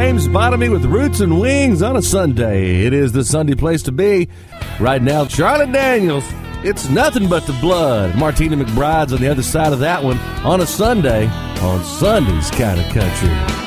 James Bottomy with Roots and Wings on a Sunday. It is the Sunday place to be. Right now, Charlotte Daniels, It's Nothing But the Blood. Martina McBride's on the other side of that one on a Sunday on Sunday's Kind of Country.